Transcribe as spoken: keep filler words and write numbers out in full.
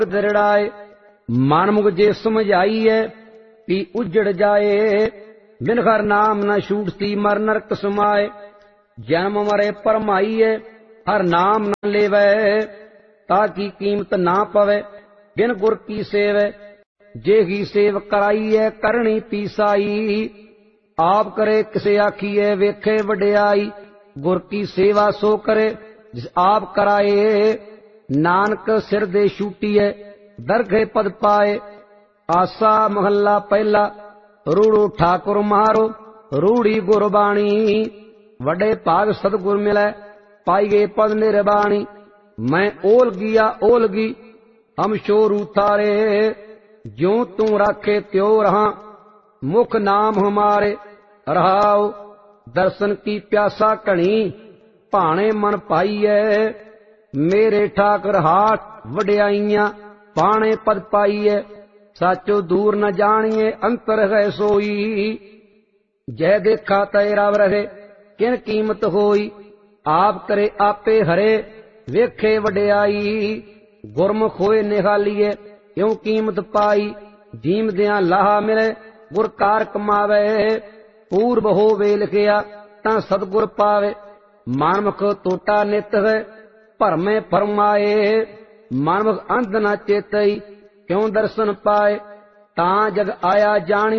दृढ़ाए। मानमुख जे समझाइए पी उजड़ जाए। बिन हर नाम न छूटती मर नरक समाए। जन्म मरे परमाइए हर नाम न लेवै। ताकि कीमत ना पवे बिन गुर की सेवै। जे ही सेव कराइए करनी पीसाई। आप करे किसे आखिए वेखे वड्याई। गुर की सेवा सो करे जिस आप कराए। नानक सिर दे छूटीए दरगे पद पाए। आसा महला पहला रूड़ो ठाकुर मारो रूड़ी गुरबाणी। वडे भाग सतगुर मिलै पाइए पद निर्बाणी। मैं ओल गिया ओलगी हम शोरू थारे। ज्यों तू राखे त्यों रहा मुख नाम हमारे। रहाओ दर्शन की प्यासा कणी भाणे मन पाइए। मेरे ठाकर हाथ वड्याइयां पाणे पद पाइए। साचो दूर न जानिए अंतर है सोई। जय देखा तय रव रहे किन कीमत होई। आप करे आपे हरे वेखे वड्याई। गुरमुख होए निहालिए इउं कीमत पाई। जीम दियां लाहा मिले गुर कार कमावे। पूर्व होवे लिखिया तां सतगुर पावे। मानमुख टोटा नित है भरमे फरमाए। मानमुख अंध न चेतई क्यों दर्शन पाए। तां जग आया जानी